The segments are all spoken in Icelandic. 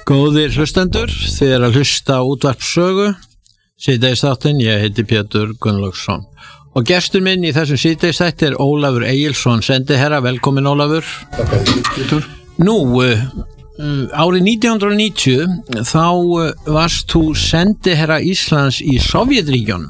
Góðir hlustendur, þið að hlusta á Útvarp Sögu, síðdegisþáttinn, ég heiti Pétur Gunnlaugsson. Og gestur minn í þessum síðdegisþætti Ólafur Egilsson, sendiherra, velkomin Ólafur. Takk Pétur. Nú, árið 1990 þá varst þú sendiherra Íslands í Sovétríkjunum.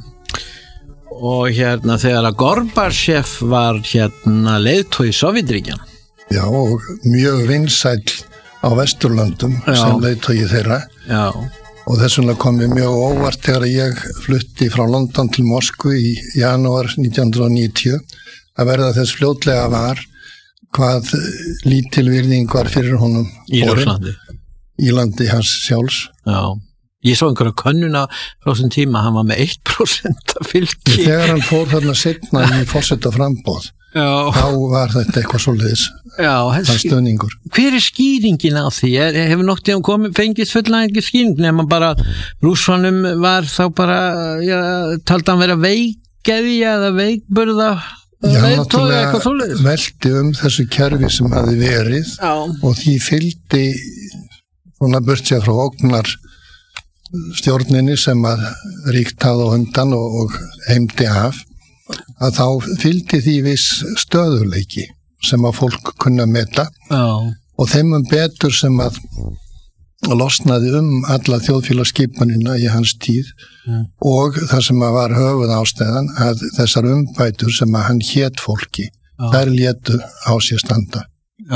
Og þegar að Gorbachev var leiðtogi Sovétríkjanna. Já, og mjög vinsæll á Vesturlöndum sem leiðtogi þeirra. Já. Og þess vegna kom ég mjög óvart þegar ég flutti frá London til Moskvu í janúar 1990 að verða þess fljótlega var hvað lítil virðing var fyrir honum í Rússlandi. Í landi hans sjálfs. Já. Ég sá einhverja könnuna frá þessum tíma, hann var með 1% af fylgi. Þegar hann fór þarna seinna í forsetaframboð, þá var þetta eitthvað svoleiðis, það stöðningur. Hver skýringin á því? Hefur noktið fengist fullnægjandi skýring nema bara Rússunum var þá bara, taldi hann vera veikgeðja eða veikburða? Já, náttúrulega velti þessu kerfi sem hafi verið og því fylgdi svona burtsér frá ógnar stjórninni sem að ríkt hafði á undan og heimdi af, að þá fylgdi því viss stöðuleiki sem að fólk kunna meta og þeim betur sem að losnaði alla þjóðfélagsskipanina í hans tíð og það sem að var höfuð ástæðan að þessar umbætur sem að hann hét fólki, þær létu á sér standa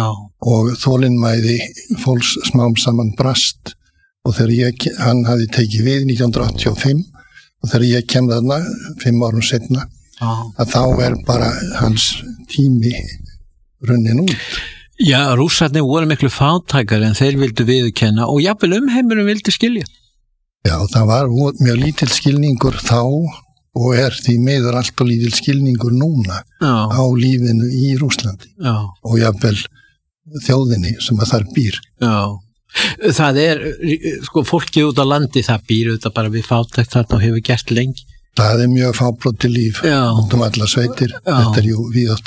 og þolinmæði fólks smám saman brast. Og þegar hann hafði tekið við 1985 og þegar ég kem þarna 5 árum seinna að þá bara hans tími runnin út. Já, Rússarnir voru miklu fátækari en þeir vildu viðurkenna og jafnvel umheimurinn vildi skilja. Já, það var mjög lítill skilningur þá og því miður allt og lítill skilningur núna á lífinu í Rússlandi og jafnvel þjóðinni sem að þar býr. Já. Það fólki út á landi það býr auðvitað bara við fátækt þarna og hefur gert lengi. Það mjög fábrotið líf út alla sveitir, þetta jú víðátt